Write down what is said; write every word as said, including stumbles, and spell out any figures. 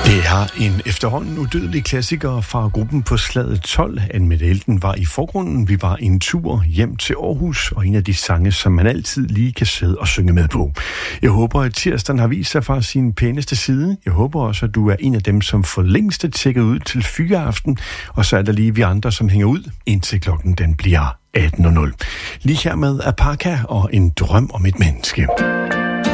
Det er en efterhånden udødelig klassiker fra gruppen på Slaget tolv. Anne-Mette Elten var i forgrunden. Vi var en tur hjem til Aarhus, og en af de sange, som man altid lige kan sidde og synge med på. Jeg håber, at tirsdagen har vist sig fra sin pæneste side. Jeg håber også, at du er en af dem, som for længst er tjekket ud til fyreaften. Og så er der lige vi andre, som hænger ud, indtil klokken den bliver atten nul nul. Lige her med Apaka og En drøm om et menneske.